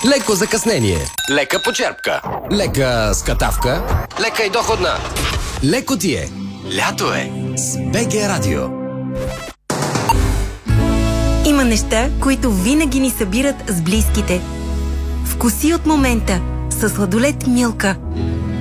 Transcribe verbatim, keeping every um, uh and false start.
Леко закъснение. Лека почерпка. Лека скатавка. Лека и доходна. Леко ти е. Лято е. С БГ Радио. Има неща, които винаги ни събират с близките. Вкуси от момента със сладолед Милка.